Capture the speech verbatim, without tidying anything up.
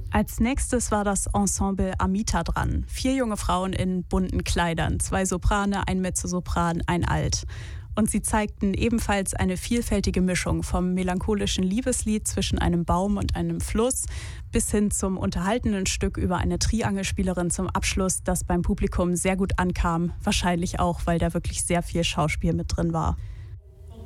Als nächstes war das Ensemble Amita dran. Vier junge Frauen in bunten Kleidern, zwei Soprane, ein Mezzosopran, ein Alt. Und sie zeigten ebenfalls eine vielfältige Mischung vom melancholischen Liebeslied zwischen einem Baum und einem Fluss bis hin zum unterhaltenden Stück über eine Triangelspielerin zum Abschluss, das beim Publikum sehr gut ankam. Wahrscheinlich auch, weil da wirklich sehr viel Schauspiel mit drin war.